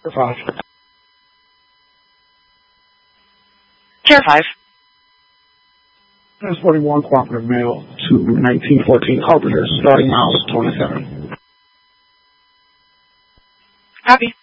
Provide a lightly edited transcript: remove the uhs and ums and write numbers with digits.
5. Chair 5. Transporting one cooperative mail to 1914 Carpenter, starting miles 27. Copy.